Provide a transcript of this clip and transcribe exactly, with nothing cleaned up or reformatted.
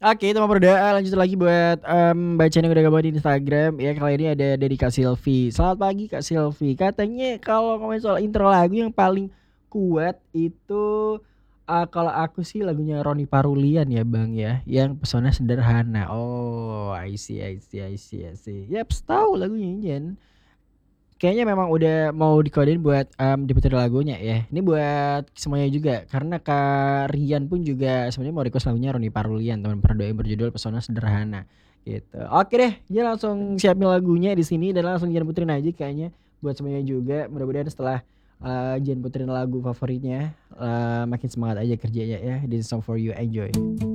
Oke, itu mah berdoa, lanjut lagi buat, mmm, bacaan yang udah gabung di Instagram ya, kali ini ada dari Kak Silvi. "Selamat pagi Kak Silvi, katanya kalau ngomongin soal intro lagu yang paling kuat itu, eee, kalau aku sih lagunya Ronny Parulian ya Bang ya, yang Pesona Sederhana." Oh, I see I see I see I see. Yaps, tahu lagunya Nyen. Kayaknya memang udah mau dikodein buat, mmm, diputerin lagunya ya. Ini buat semuanya juga, karena Kak Rian pun juga sebenarnya mau request lagunya Ronny Parulian, teman perdua yang berjudul Pesona Sederhana, gitu. Oke deh, Jan langsung siapin lagunya di sini dan langsung Jan puterin aja kayaknya buat semuanya juga. Mudah-mudahan setelah, eee, Jan puterin lagu favoritnya, eee, makin semangat aja kerjanya ya. This is song for you, enjoy.